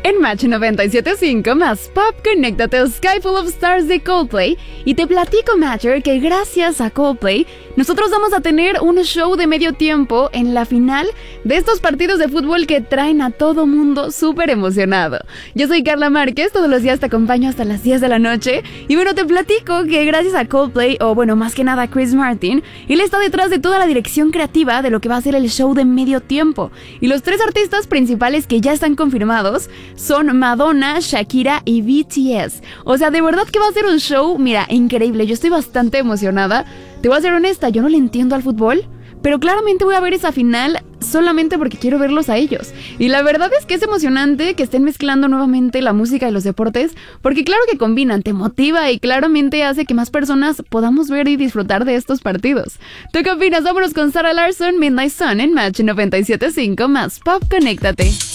En Match 97.5 más Pop, conéctate a Sky Full of Stars de Coldplay y te platico, Matcher, que gracias a Coldplay nosotros vamos a tener un show de medio tiempo en la final de estos partidos de fútbol que traen a todo mundo súper emocionado. Yo soy Carla Márquez, todos los días te acompaño hasta las 10 de la noche y bueno, te platico que gracias a Coldplay, o bueno, más que nada a Chris Martin, él está detrás de toda la dirección creativa de lo que va a ser el show de medio tiempo. Y los tres artistas principales que ya están confirmados son Madonna, Shakira y BTS. O sea, de verdad que va a ser un show, mira, increíble. Yo estoy bastante emocionada. Te voy a ser honesta, yo no le entiendo al fútbol, pero claramente voy a ver esa final solamente porque quiero verlos a ellos. Y la verdad es que es emocionante que estén mezclando nuevamente la música y los deportes, porque claro que combinan, te motiva y claramente hace que más personas podamos ver y disfrutar de estos partidos. ¿Tú qué opinas? Vámonos con Sarah Larsson, Midnight Sun en Match 97.5 más Pop, conéctate.